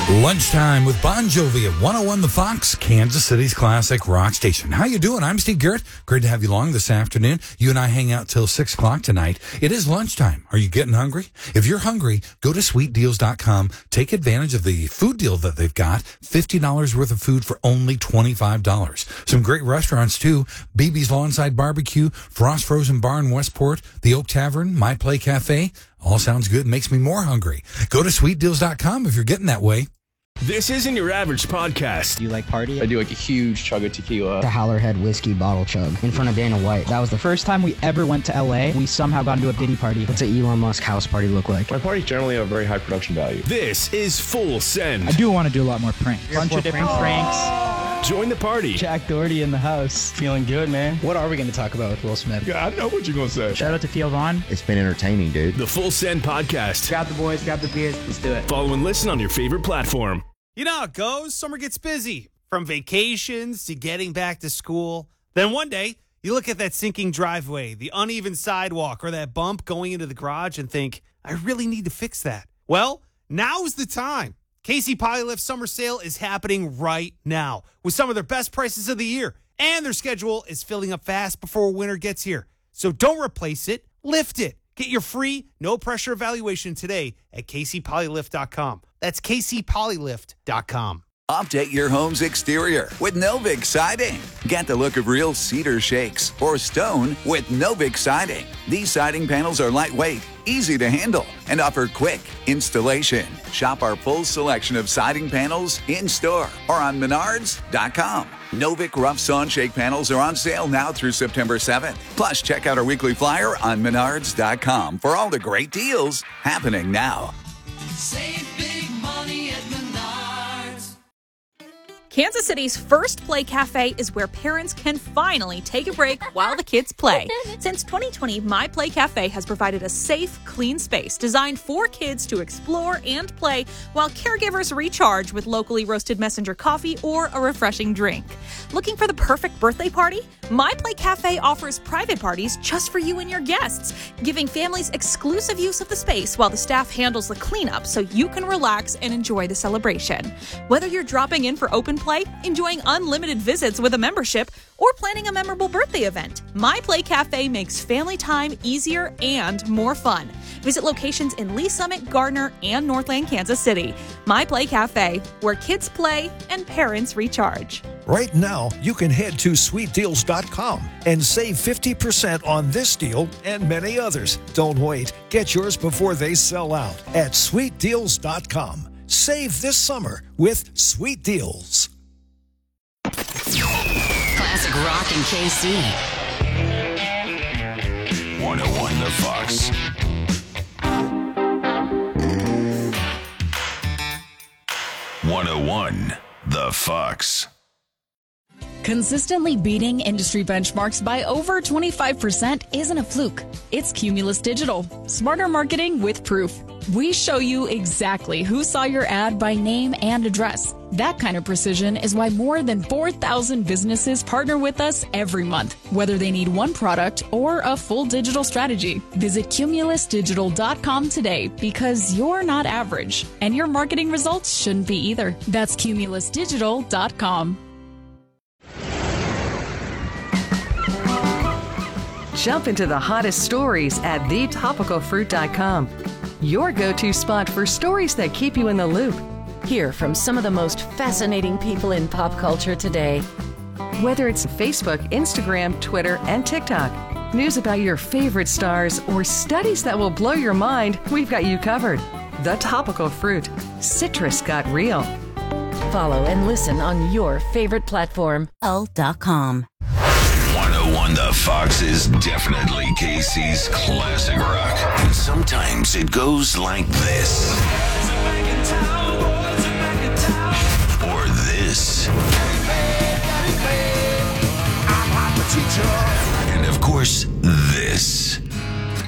Lunchtime with Bon Jovi at 101 The Fox, Kansas City's classic rock station. How you doing? I'm Steve Garrett. Great to have you along this afternoon. You and I hang out till 6 o'clock tonight. It is lunchtime. Are you getting hungry? If you're hungry, go to sweetdeals.com. Take advantage of the food deal that they've got. $50 worth of food for only $25. Some great restaurants, too. BB's Lawnside Barbecue, Frost Frozen Bar in Westport, the Oak Tavern, My Play Cafe. All sounds good. Makes me more hungry. Go to sweetdeals.com if you're getting that way. This isn't your average podcast. Do you like party? I do like a huge chug of tequila. The Howlerhead whiskey bottle chug in front of Dana White. That was the first time we ever went to LA. We somehow got into a Diddy party. What's an Elon Musk house party look like? My parties generally have very high production value. This is Full Send. I do want to do a lot more pranks. Bunch of different pranks. Join the party. Jack Doherty in the house. Feeling good, man. What are we going to talk about with Will Smith? Yeah, I know what you're going to say. Shout out to Theo Vaughn. It's been entertaining, dude. The Full Send podcast. Grab the boys, grab the beers. Let's do it. Follow and listen on your favorite platform. You know how it goes. Summer gets busy. From vacations to getting back to school. Then one day, you look at that sinking driveway, the uneven sidewalk, or that bump going into the garage and think, I really need to fix that. Well, now's the time. KC Polylift Summer Sale is happening right now with some of their best prices of the year. And their schedule is filling up fast before winter gets here. So don't replace it, lift it. Get your free, no-pressure evaluation today at kcpolylift.com. That's kcpolylift.com. Update your home's exterior with Novik Siding. Get the look of real cedar shakes or stone with Novik Siding. These siding panels are lightweight, easy to handle, and offer quick installation. Shop our full selection of siding panels in-store or on Menards.com. Novik Rough Sawn Shake panels are on sale now through September 7th. Plus, check out our weekly flyer on Menards.com for all the great deals happening now. Save big money at Menards. Kansas City's First Play Cafe is where parents can finally take a break while the kids play. Since 2020, My Play Cafe has provided a safe, clean space designed for kids to explore and play while caregivers recharge with locally roasted messenger coffee or a refreshing drink. Looking for the perfect birthday party? My Play Cafe offers private parties just for you and your guests, giving families exclusive use of the space while the staff handles the cleanup so you can relax and enjoy the celebration. Whether you're dropping in for open play, enjoying unlimited visits with a membership, or planning a memorable birthday event, My Play Cafe makes family time easier and more fun. Visit locations in Lee Summit, Gardner, and Northland, Kansas City. My Play Cafe, where kids play and parents recharge. Right now, you can head to sweetdeals.com and save 50% on this deal and many others. Don't wait. Get yours before they sell out at sweetdeals.com. Save this summer with Sweet Deals. Classic rock in KC. 101 The Fox. The Fox. Consistently beating industry benchmarks by over 25% isn't a fluke. It's Cumulus Digital. Smarter marketing with proof. We show you exactly who saw your ad by name and address. That kind of precision is why more than 4,000 businesses partner with us every month, whether they need one product or a full digital strategy. Visit cumulusdigital.com today because you're not average, and your marketing results shouldn't be either. That's cumulusdigital.com. Jump into the hottest stories at thetopicalfruit.com. Your go-to spot for stories that keep you in the loop. Hear from some of the most fascinating people in pop culture today. Whether it's Facebook, Instagram, Twitter, and TikTok, news about your favorite stars, or studies that will blow your mind, we've got you covered. The Topical Fruit. Citrus got real. Follow and listen on your favorite platform. L.com. 101 The Fox is definitely KC's classic rock. And sometimes it goes like this.